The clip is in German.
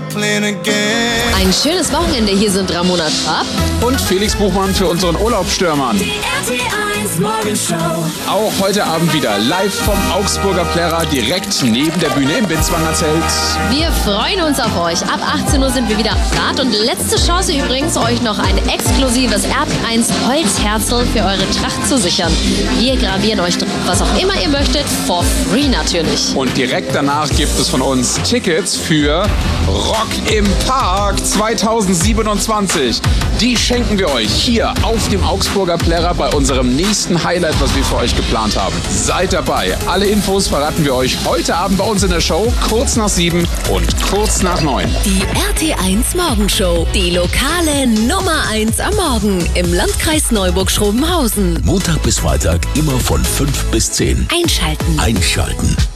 Ein schönes Wochenende. Hier sind Ramona Trapp und Felix Buchmann für unseren Urlaubsstürmern. Die RT1 Morgenshow. Auch heute Abend wieder live vom Augsburger Plärrer, direkt neben der Bühne im Binswanger Zelt. Wir freuen uns auf euch. Ab 18 Uhr sind wir wieder am Start. Und letzte Chance übrigens, euch noch ein exklusives RT1 Holzherzl für eure Tracht zu sichern. Wir gravieren euch drauf, was auch immer ihr möchtet, for free natürlich. Und direkt danach gibt es von uns Tickets für Rock im Park 2027. Die schenken wir euch hier auf dem Augsburger Plärrer bei unserem nächsten Highlight, was wir für euch geplant haben. Seid dabei. Alle Infos verraten wir euch heute Abend bei uns in der Show, kurz nach 7 und kurz nach 9. Die RT1 Morgenshow. Die lokale Nummer 1 am Morgen im Landkreis Neuburg-Schrobenhausen. Montag bis Freitag immer von 5 bis 10. Einschalten.